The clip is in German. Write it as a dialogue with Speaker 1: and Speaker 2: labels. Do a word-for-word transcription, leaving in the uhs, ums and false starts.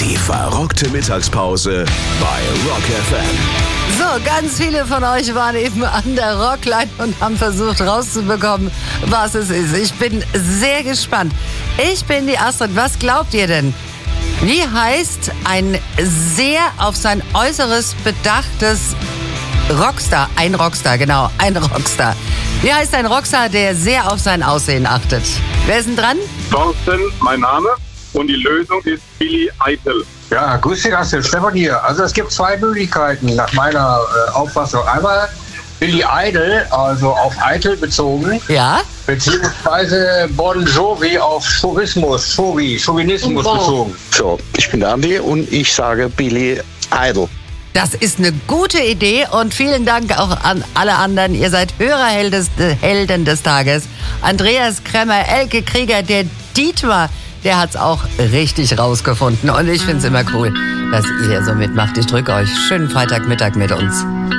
Speaker 1: Die verrückte Mittagspause bei Rock F M.
Speaker 2: So, ganz viele von euch waren eben an der Rockline und haben versucht rauszubekommen, was es ist. Ich bin sehr gespannt. Ich bin die Astrid. Was glaubt ihr denn? Wie heißt ein sehr auf sein Äußeres bedachtes Rockstar? Ein Rockstar, genau, ein Rockstar. Wie heißt ein Rockstar, der sehr auf sein Aussehen achtet? Wer ist denn dran?
Speaker 3: Thorsten, mein Name. Und die Lösung ist Billy Idol.
Speaker 4: Ja, grüß dich, Astrid. Stefan hier. Also es gibt zwei Möglichkeiten nach meiner äh, Auffassung. Einmal Billy Idol, also auf Eitel bezogen.
Speaker 2: Ja.
Speaker 4: Beziehungsweise Bon Jovi auf Chauvinismus, Chauvi, Chauvinismus bezogen.
Speaker 5: So, ich bin Andi und ich sage Billy Idol.
Speaker 2: Das ist eine gute Idee und vielen Dank auch an alle anderen. Ihr seid Hörerhelden des, Helden des Tages. Andreas Kremmer, Elke Krieger, der Dietmar, der hat's auch richtig rausgefunden. Und ich find's immer cool, dass ihr so mitmacht. Ich drücke euch schönen Freitagmittag mit uns.